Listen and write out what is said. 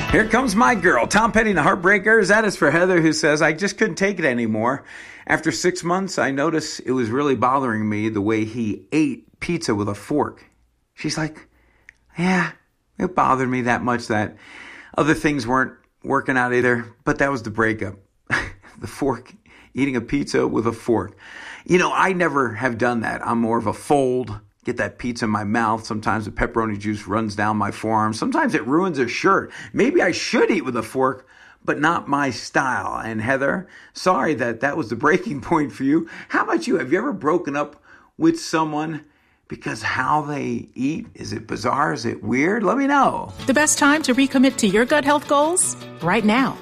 Here comes my girl, Tom Petty and the Heartbreakers. That is for Heather, who says, I just couldn't take it anymore. After 6 months, I noticed it was really bothering me the way he ate pizza with a fork. She's like, yeah, it bothered me that much that other things weren't working out either, but that was the breakup. The fork, eating a pizza with a fork. You know, I never have done that. I'm more of a fold. Get that pizza in my mouth. Sometimes the pepperoni juice runs down my forearm. Sometimes it ruins a shirt. Maybe I should eat with a fork, but not my style. And Heather, sorry that was the breaking point for you. How about you? Have you ever broken up with someone because how they eat? Is it bizarre? Is it weird? Let me know. The best time to recommit to your gut health goals? Right now.